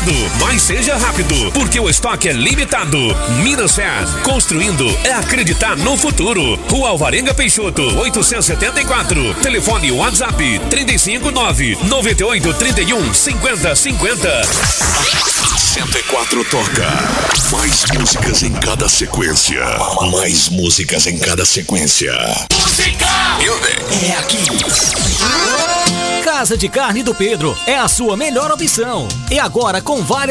limitado, mas seja rápido, porque o estoque é limitado. Minas Fer, construindo é acreditar no futuro. Rua Alvarenga Peixoto, 874. Telefone WhatsApp 359-9831-5050. 104 toca. Mais músicas em cada sequência. Mais músicas em cada sequência. Música é aqui. Casa de Carne do Pedro é a sua melhor opção. E agora com várias